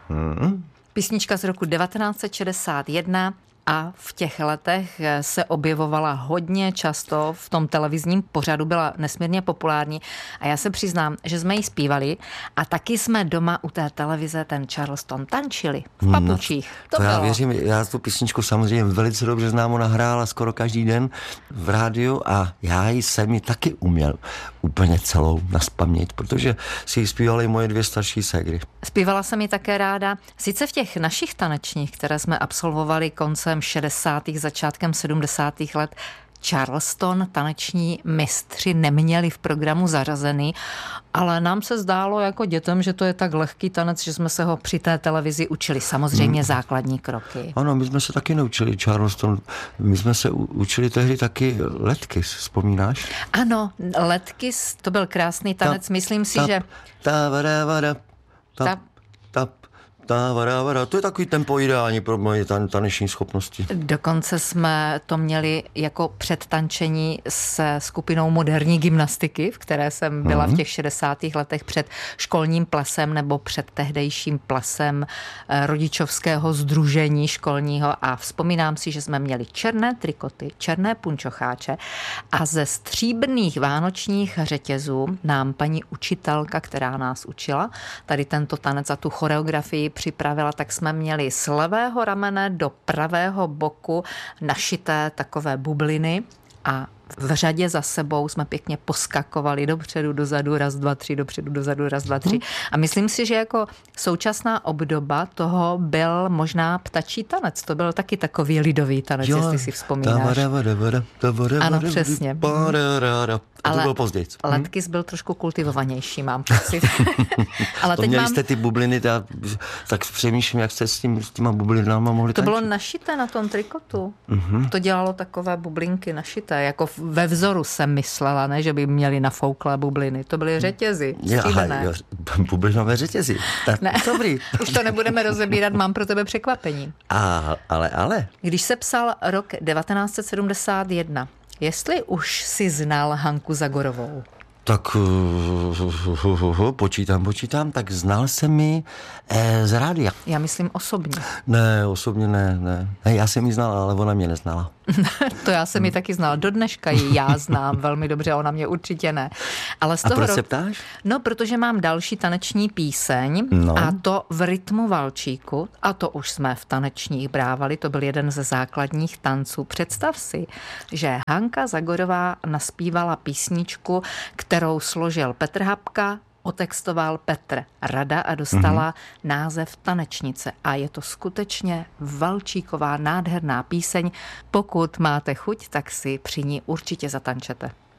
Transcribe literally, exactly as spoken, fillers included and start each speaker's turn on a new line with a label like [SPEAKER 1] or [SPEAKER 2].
[SPEAKER 1] Hmm.
[SPEAKER 2] Písnička z roku devatenáct set šedesát jedna a v těch letech se objevovala hodně často, v tom televizním pořadu byla nesmírně populární a já se přiznám, že jsme ji zpívali a taky jsme doma u té televize ten Charleston tančili v papučích.
[SPEAKER 1] No, to, to já věřím, já tu písničku samozřejmě velice dobře znám, ona hrála skoro každý den v rádiu a já ji jsem ji taky uměl úplně celou nazpaměť, protože si ji zpívaly moje dvě starší ségry.
[SPEAKER 2] Zpívala jsem ji také ráda, sice v těch našich tanečních, které jsme absolvovali koncem šedesátých začátkem sedmdesátých let, Charleston taneční mistři neměli v programu zařazený, ale nám se zdálo jako dětem, že to je tak lehký tanec, že jsme se ho při té televizi učili. Samozřejmě hmm. základní kroky.
[SPEAKER 1] Ano, my jsme se taky naučili Charleston. My jsme se učili tehdy taky Letkys, vzpomínáš?
[SPEAKER 2] Ano, Letkys, to byl krásný tanec. Ta, Myslím si,
[SPEAKER 1] ta,
[SPEAKER 2] že...
[SPEAKER 1] Ta, vada, vada, ta, ta, ta, ta, vada, vada. To je takový tempo ideální pro moje tan, taneční schopnosti.
[SPEAKER 2] Dokonce jsme to měli jako předtančení se skupinou moderní gymnastiky, v které jsem byla mm. v těch šedesátých letech před školním plasem nebo před tehdejším plasem rodičovského sdružení školního a vzpomínám si, že jsme měli černé trikoty, černé punčocháče a ze stříbrných vánočních řetězů nám paní učitelka, která nás učila tady tento tanec a tu choreografii připravila, tak jsme měli z levého ramene do pravého boku našité takové bubliny a v řadě za sebou jsme pěkně poskakovali dopředu, dozadu, raz, dva, tři, dopředu, dozadu, raz, dva, tři. A myslím si, že jako současná obdoba toho byl možná ptačí tanec. To byl taky takový lidový tanec, jo, jestli si vzpomínáš. Ano, přesně.
[SPEAKER 1] Ale to bylo později.
[SPEAKER 2] Letkys byl trošku kultivovanější, mám pocit. Ale
[SPEAKER 1] to
[SPEAKER 2] teď
[SPEAKER 1] měli
[SPEAKER 2] mám...
[SPEAKER 1] jste ty bubliny, já tak přemýšlím, jak jste s, tím, s těma bublinama mohli
[SPEAKER 2] To
[SPEAKER 1] tančit.
[SPEAKER 2] bylo našité na tom trikotu.
[SPEAKER 1] Uh-huh.
[SPEAKER 2] To dělalo takové bublinky našité, jako ve vzoru jsem myslela, ne, že by měli nafouklé bubliny. To byly řetězy, stříbrné.
[SPEAKER 1] Bublinové řetězy. Tak,
[SPEAKER 2] ne,
[SPEAKER 1] dobrý.
[SPEAKER 2] Už to nebudeme rozebírat, mám pro tebe překvapení.
[SPEAKER 1] A, ale, ale.
[SPEAKER 2] Když se psal rok devatenáct set sedmdesát jedna, jestli už si znal Hanku Zagorovou?
[SPEAKER 1] Tak uh, uh, uh, počítám, počítám, tak znal jsem ji eh, z rádia.
[SPEAKER 2] Já myslím osobně.
[SPEAKER 1] Ne, osobně ne, ne. ne já jsem ji znala, ale ona mě neznala.
[SPEAKER 2] To já jsem ji taky znala. Do dneška ji já znám velmi dobře, ona mě určitě ne. Ale z toho
[SPEAKER 1] a proč
[SPEAKER 2] ro...
[SPEAKER 1] se ptáš?
[SPEAKER 2] No, protože mám další taneční píseň
[SPEAKER 1] no.
[SPEAKER 2] a to v rytmu valčíku a to už jsme v tanečních brávali, to byl jeden ze základních tanců. Představ si, že Hanka Zagorová naspívala písničku, kterou složil Petr Habka, otextoval Petr Rada a dostala mm-hmm. název Tanečnice. A je to skutečně valčíková nádherná píseň. Pokud máte chuť, tak si při ní určitě zatančete.